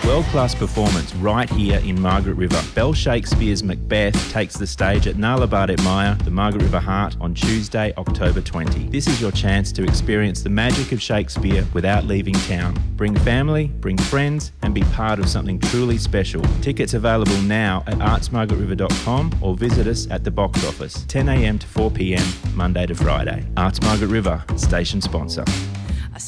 World-class performance right here in Margaret River. Bell Shakespeare's Macbeth takes the stage at Nalabadet Maya, the Margaret River Heart, on Tuesday, October 20. This is your chance to experience the magic of Shakespeare without leaving town. Bring family, bring friends, and be part of something truly special. Tickets available now at artsmargaretriver.com or visit us at the box office, 10 a.m. to 4 p.m, Monday to Friday. Arts Margaret River, station sponsor.